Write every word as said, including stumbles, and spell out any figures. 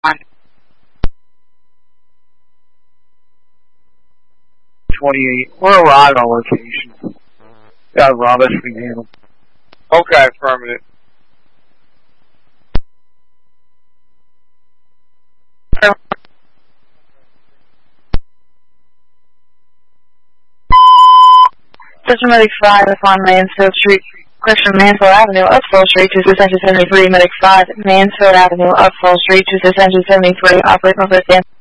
twenty-eight. We're arrived on location. Got Rob S. McDaniel. Okay, affirmative. System Medic five upon Mansfield Street, correction, Mansfield Avenue, up Fall Street to six hundred seventy-three, Medic five, Mansfield Avenue, up Fall Street to six hundred seventy-three, operational fifth.